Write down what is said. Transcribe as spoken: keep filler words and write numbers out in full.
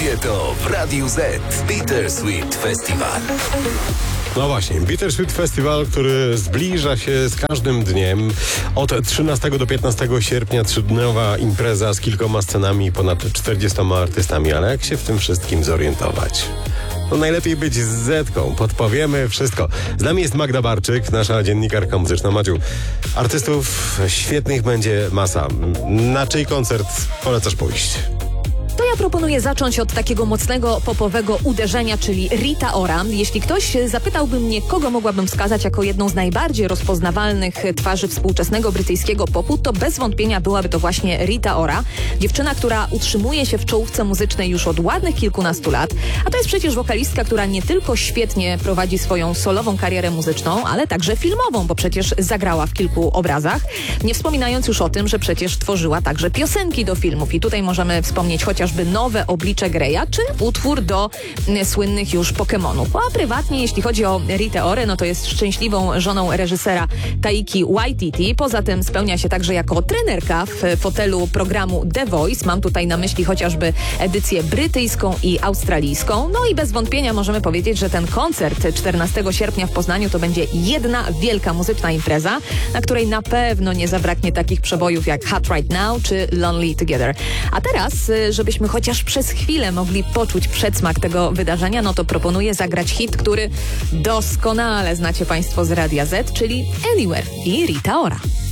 Czuje to w Radiu Z. Bittersweet Festival. No właśnie, Bittersweet Festival, który zbliża się z każdym dniem. Od trzynastego do piętnastego sierpnia trzydniowa impreza z kilkoma scenami i ponad czterdziestoma artystami. Ale jak się w tym wszystkim zorientować? No najlepiej być z Zetką, podpowiemy wszystko. Z nami jest Magda Barczyk, nasza dziennikarka muzyczna. Madziu, artystów świetnych będzie masa. Na czyj koncert polecasz pójść? To ja proponuję zacząć od takiego mocnego popowego uderzenia, czyli Rita Ora. Jeśli ktoś zapytałby mnie, kogo mogłabym wskazać jako jedną z najbardziej rozpoznawalnych twarzy współczesnego brytyjskiego popu, to bez wątpienia byłaby to właśnie Rita Ora. Dziewczyna, która utrzymuje się w czołówce muzycznej już od ładnych kilkunastu lat, a to jest przecież wokalistka, która nie tylko świetnie prowadzi swoją solową karierę muzyczną, ale także filmową, bo przecież zagrała w kilku obrazach. Nie wspominając już o tym, że przecież tworzyła także piosenki do filmów i tutaj możemy wspomnieć chociaż chociażby Nowe oblicze Greya, czy utwór do y, słynnych już Pokemonów. A prywatnie, jeśli chodzi o Ritę Orę, no to jest szczęśliwą żoną reżysera Taiki Waititi. Poza tym spełnia się także jako trenerka w fotelu programu The Voice. Mam tutaj na myśli chociażby edycję brytyjską i australijską. No i bez wątpienia możemy powiedzieć, że ten koncert czternastego sierpnia w Poznaniu to będzie jedna wielka muzyczna impreza, na której na pewno nie zabraknie takich przebojów jak Hot Right Now czy Lonely Together. A teraz, żebyśmy chociaż przez chwilę mogli poczuć przedsmak tego wydarzenia, no to proponuję zagrać hit, który doskonale znacie Państwo z Radia Z, czyli Anywhere i Rita Ora.